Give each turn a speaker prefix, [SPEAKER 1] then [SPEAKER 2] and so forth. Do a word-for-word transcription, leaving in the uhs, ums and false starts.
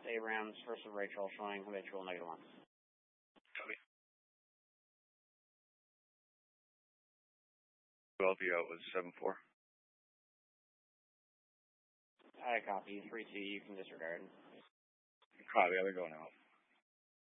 [SPEAKER 1] Abrams, first of Rachel, showing habitual negative one.
[SPEAKER 2] Copy. twelve you out was seven four.
[SPEAKER 1] I copy. three C, you can disregard.
[SPEAKER 2] Copy, I'll be going out.